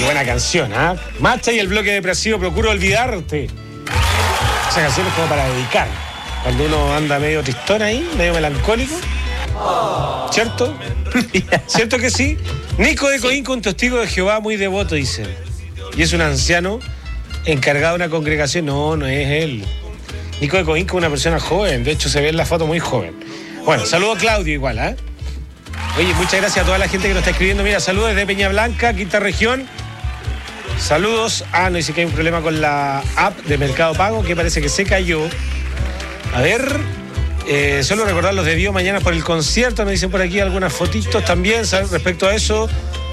qué buena canción, ¿ah? Marcha y el bloque depresivo, procuro olvidarte. Esa canción es como para dedicar. Cuando uno anda medio tristón ahí, medio melancólico. ¿Cierto? ¿Cierto que sí? Nico de Coínco, un testigo de Jehová muy devoto, dice. Y es un anciano encargado de una congregación. No, no es él. Nico de Coínco es una persona joven. De hecho, se ve en la foto muy joven. Bueno, saludo a Claudio igual, ¿eh? Oye, muchas gracias a toda la gente que nos está escribiendo. Mira, saludos desde Peña Blanca, quinta región. Saludos. No dice que hay un problema con la app de Mercado Pago, que parece que se cayó. A ver, solo recordar los desvíos mañana por el concierto. Nos dicen por aquí algunas fotitos también respecto a eso.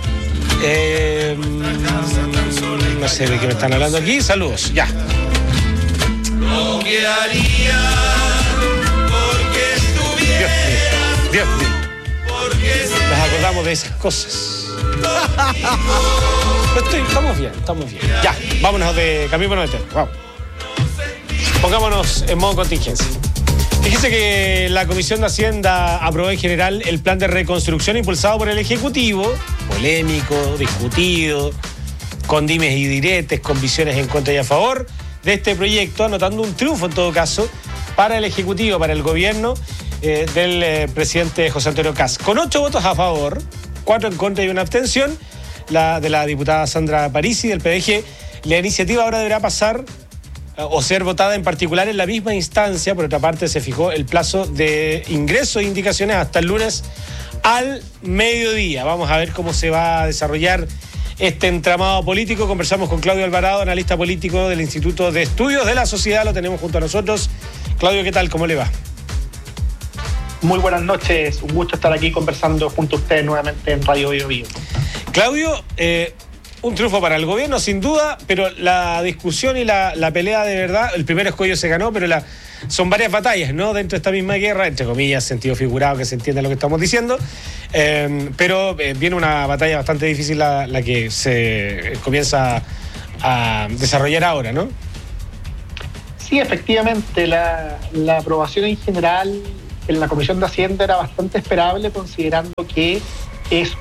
No sé de qué me están hablando aquí. Saludos, ya. Lo que haría porque estuviera. Dios mío. Nos acordamos de esas cosas. Estamos bien. Ya, vámonos cambiémonos de tema. Vamos. Pongámonos en modo contingencia. Fíjese que la Comisión de Hacienda aprobó en general el plan de reconstrucción impulsado por el Ejecutivo, polémico, discutido, con dimes y diretes, con visiones en contra y a favor de este proyecto, anotando un triunfo en todo caso para el Ejecutivo, para el gobierno del presidente José Antonio Kast. Con 8 votos a favor, 4 en contra y una abstención, la de la diputada Sandra Parisi del PDG, la iniciativa ahora deberá pasar o ser votada en particular en la misma instancia. Por otra parte, se fijó el plazo de ingreso de indicaciones hasta el lunes al mediodía. Vamos a ver cómo se va a desarrollar este entramado político. Conversamos con Claudio Alvarado, analista político del Instituto de Estudios de la Sociedad. Lo tenemos junto a nosotros. Claudio, ¿qué tal? ¿Cómo le va? Muy buenas noches. Un gusto estar aquí conversando junto a ustedes nuevamente en Radio Bio Bio. Claudio, un triunfo para el gobierno, sin duda, pero la discusión y la pelea de verdad, el primer escollo se ganó, pero son varias batallas, ¿no? Dentro de esta misma guerra, entre comillas, sentido figurado, que se entienda lo que estamos diciendo, pero viene una batalla bastante difícil la que se comienza a desarrollar ahora, ¿no? Sí, efectivamente, la aprobación en general en la Comisión de Hacienda era bastante esperable, considerando que es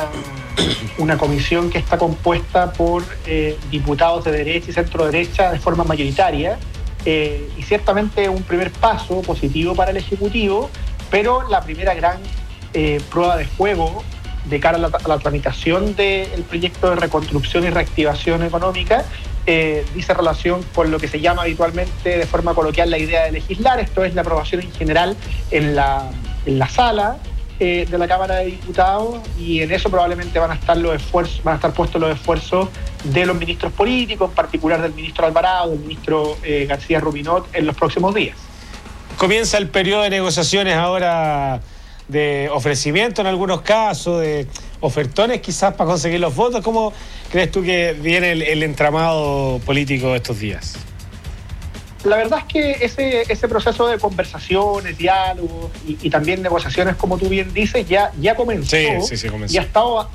una comisión que está compuesta por diputados de derecha y centro derecha de forma mayoritaria, y ciertamente un primer paso positivo para el Ejecutivo, pero la primera gran prueba de fuego de cara a la tramitación del proyecto de reconstrucción y reactivación económica dice relación con lo que se llama habitualmente de forma coloquial la idea de legislar. Esto es la aprobación en general en la sala de la Cámara de Diputados, y en eso probablemente van a estar puestos los esfuerzos de los ministros políticos, en particular del ministro Alvarado, del ministro García Rubinot, en los próximos días. Comienza el periodo de negociaciones ahora, de ofrecimiento en algunos casos, de ofertones quizás para conseguir los votos. ¿Cómo crees tú que viene el entramado político estos días? La verdad es que ese proceso de conversaciones, diálogos y también negociaciones, como tú bien dices, ya comenzó. Sí, comenzó. Y ha estado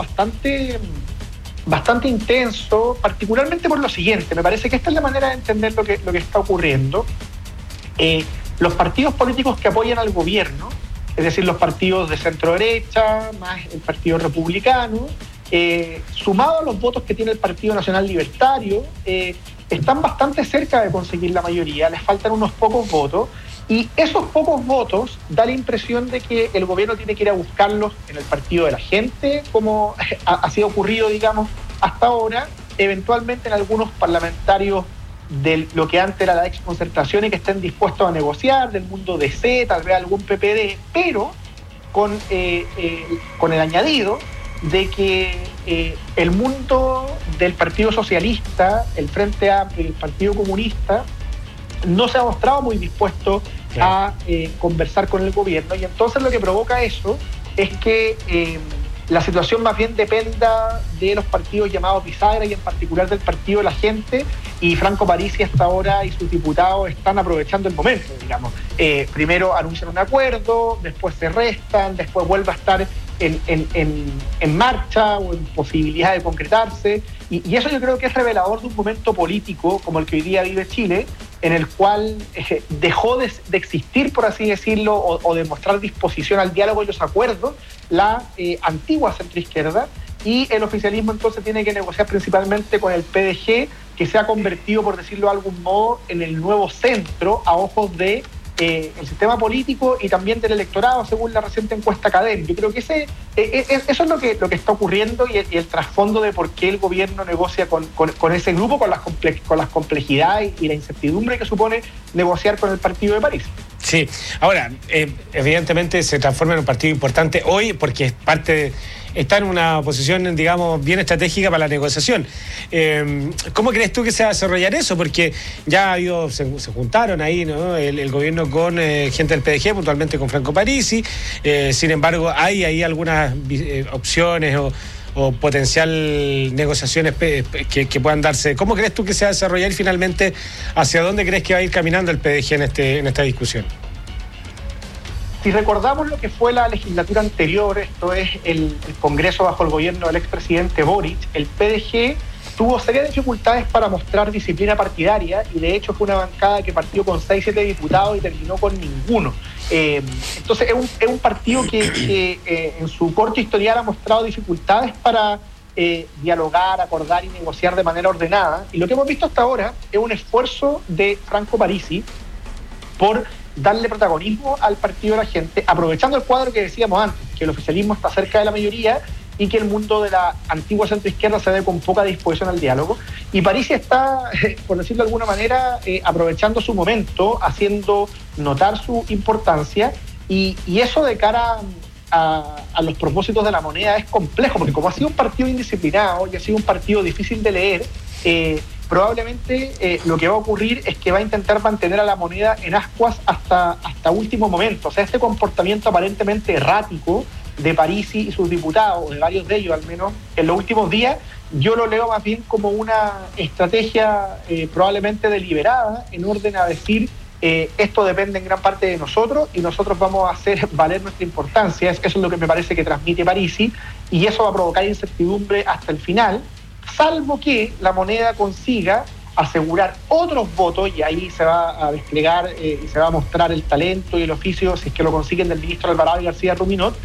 bastante intenso, particularmente por lo siguiente. Me parece que esta es la manera de entender lo que está ocurriendo. Los partidos políticos que apoyan al gobierno, es decir, los partidos de centro derecha, más el Partido Republicano, sumado a los votos que tiene el Partido Nacional Libertario, están bastante cerca de conseguir la mayoría. Les faltan unos pocos votos, y esos pocos votos da la impresión de que el gobierno tiene que ir a buscarlos en el partido de la gente, como ha sido ocurrido, digamos, hasta ahora, eventualmente en algunos parlamentarios de lo que antes era la exconcertación y que estén dispuestos a negociar, del mundo DC, tal vez algún PPD, pero con el añadido de que el mundo del Partido Socialista, el Frente Amplio y el Partido Comunista no se ha mostrado muy dispuesto a conversar con el gobierno, y entonces lo que provoca eso es que la situación más bien dependa de los partidos llamados bisagra, y en particular del Partido de la Gente, y Franco Parisi hasta ahora y sus diputados están aprovechando el momento, digamos. Primero anuncian un acuerdo, después se restan, después vuelve a estar en marcha o en posibilidad de concretarse, y eso yo creo que es revelador de un momento político como el que hoy día vive Chile, en el cual dejó de existir, por así decirlo, o de mostrar disposición al diálogo y los acuerdos, la antigua centroizquierda, y el oficialismo entonces tiene que negociar principalmente con el PDG, que se ha convertido, por decirlo de algún modo, en el nuevo centro a ojos de el sistema político y también del electorado, según la reciente encuesta CADEM. Yo creo que eso es lo que está ocurriendo y el trasfondo de por qué el gobierno negocia con ese grupo, con las complejidades y la incertidumbre que supone negociar con el partido de París. Sí, ahora, evidentemente se transforma en un partido importante hoy porque está en una posición, digamos, bien estratégica para la negociación. ¿Cómo crees tú que se va a desarrollar eso? Porque ya se juntaron ahí, ¿no? El gobierno con gente del PDG, puntualmente con Franco Parisi. Sin embargo, hay ahí algunas opciones o potencial negociaciones que puedan darse. ¿Cómo crees tú que se va a desarrollar y finalmente hacia dónde crees que va a ir caminando el PDG en esta discusión? Si recordamos lo que fue la legislatura anterior, esto es el Congreso bajo el gobierno del expresidente Boric, el PDG tuvo serias dificultades para mostrar disciplina partidaria y de hecho fue una bancada que partió con 6-7 diputados y terminó con ninguno. Entonces es un partido que en su corto historial ha mostrado dificultades para dialogar, acordar y negociar de manera ordenada, y lo que hemos visto hasta ahora es un esfuerzo de Franco Parisi por darle protagonismo al partido de la gente, aprovechando el cuadro que decíamos antes, que el oficialismo está cerca de la mayoría y que el mundo de la antigua centroizquierda se ve con poca disposición al diálogo. Y Parisi está, por decirlo de alguna manera, aprovechando su momento, haciendo notar su importancia, y eso de cara a los propósitos de la moneda es complejo, porque como ha sido un partido indisciplinado y ha sido un partido difícil de leer, probablemente lo que va a ocurrir es que va a intentar mantener a la moneda en ascuas hasta último momento. O sea, este comportamiento aparentemente errático de Parisi y sus diputados, de varios de ellos al menos, en los últimos días, yo lo leo más bien como una estrategia probablemente deliberada en orden a decir esto depende en gran parte de nosotros y nosotros vamos a hacer valer nuestra importancia. Eso es lo que me parece que transmite Parisi, y eso va a provocar incertidumbre hasta el final, salvo que la moneda consiga asegurar otros votos, y ahí se va a desplegar y se va a mostrar el talento y el oficio, si es que lo consiguen, del ministro Alvarado y García Ruminot,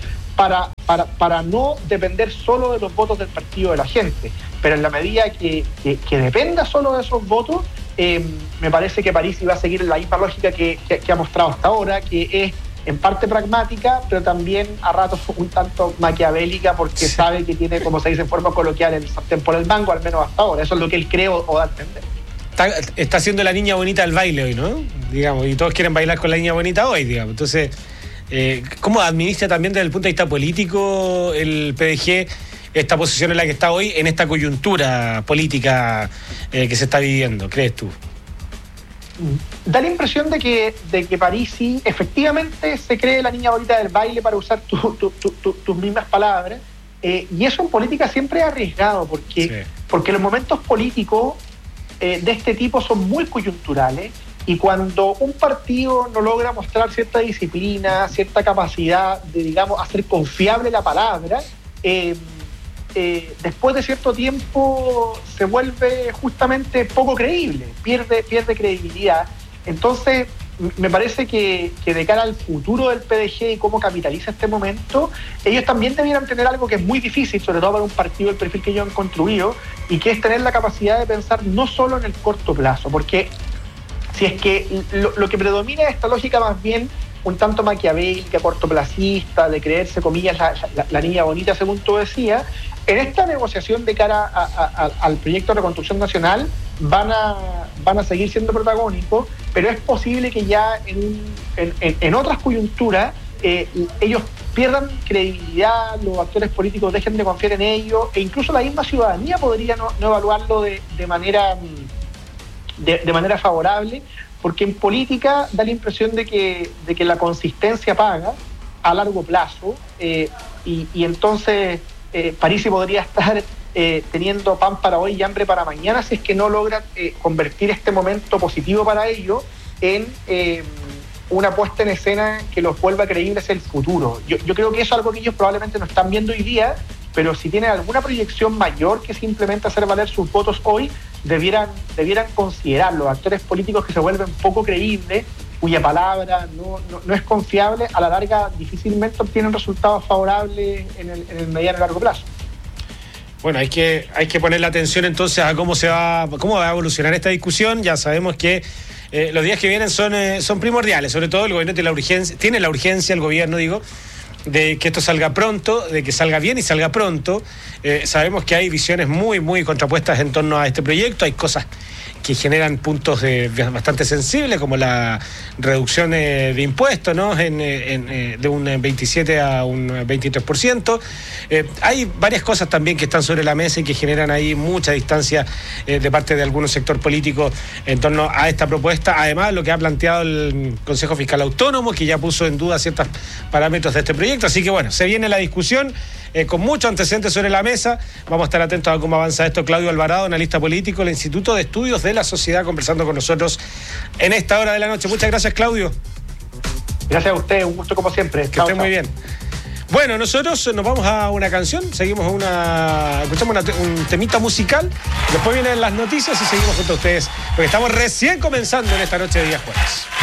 para no depender solo de los votos del partido de la gente. Pero en la medida que dependa solo de esos votos, me parece que Parisi va a seguir la misma lógica que ha mostrado hasta ahora, que es en parte pragmática, pero también a ratos un tanto maquiavélica, porque sabe que tiene, como se dice en forma coloquial, el sartén por el mango, al menos hasta ahora. Eso es lo que él cree o da a entender. Está haciendo la niña bonita del baile hoy, ¿no? Digamos, y todos quieren bailar con la niña bonita hoy, digamos. Entonces, ¿cómo administra también desde el punto de vista político el PDG esta posición en la que está hoy, en esta coyuntura política que se está viviendo, crees tú? Da la impresión de que Parisi efectivamente se cree la niña bonita del baile, para usar tus mismas palabras, y eso en política siempre es arriesgado, porque los momentos políticos de este tipo son muy coyunturales, y cuando un partido no logra mostrar cierta disciplina, cierta capacidad de, digamos, hacer confiable la palabra, después de cierto tiempo se vuelve justamente poco creíble, pierde credibilidad. Entonces, me parece que de cara al futuro del PDG y cómo capitaliza este momento, ellos también debieran tener algo que es muy difícil, sobre todo para un partido del perfil que ellos han construido, y que es tener la capacidad de pensar no solo en el corto plazo, porque si es que lo que predomina es esta lógica más bien un tanto maquiavélica, cortoplacista, de creerse, comillas, la niña bonita, según tú decías, en esta negociación de cara al proyecto de reconstrucción nacional van a seguir siendo protagónicos, pero es posible que ya en otras coyunturas ellos pierdan credibilidad, los actores políticos dejen de confiar en ellos, e incluso la misma ciudadanía podría no evaluarlo de manera favorable, porque en política da la impresión de que la consistencia paga a largo plazo, y entonces Parisi podría estar teniendo pan para hoy y hambre para mañana si es que no logra convertir este momento positivo para ellos en una puesta en escena que los vuelva creíbles el futuro. Yo creo que eso es algo que ellos probablemente no están viendo hoy día, pero si tienen alguna proyección mayor que simplemente hacer valer sus votos hoy, debieran considerar los actores políticos que se vuelven poco creíbles, cuya palabra no es confiable, a la larga difícilmente obtienen resultados favorables en el mediano y largo plazo. Bueno, hay que ponerle atención entonces a cómo va a evolucionar esta discusión. Ya sabemos que los días que vienen son primordiales, sobre todo el gobierno tiene la urgencia, el gobierno digo, de que esto salga pronto, de que salga bien y salga pronto. Sabemos que hay visiones muy, muy contrapuestas en torno a este proyecto, hay cosas que generan puntos bastante sensibles, como la reducción de impuestos, ¿no? De un 27 a un 23%. Hay varias cosas también que están sobre la mesa y que generan ahí mucha distancia de parte de algunos sector político en torno a esta propuesta. Además, lo que ha planteado el Consejo Fiscal Autónomo, que ya puso en duda ciertos parámetros de este proyecto. Así que bueno, se viene la discusión con muchos antecedentes sobre la mesa. Vamos a estar atentos a cómo avanza esto. Claudio Alvarado, analista político del Instituto de Estudios de la Sociedad, conversando con nosotros en esta hora de la noche. Muchas gracias, Claudio. Gracias a usted, un gusto como siempre. Que esté muy bien. Bueno, nosotros nos vamos a una canción, escuchamos un temita musical, después vienen las noticias y seguimos junto a ustedes, porque estamos recién comenzando en esta noche de día jueves.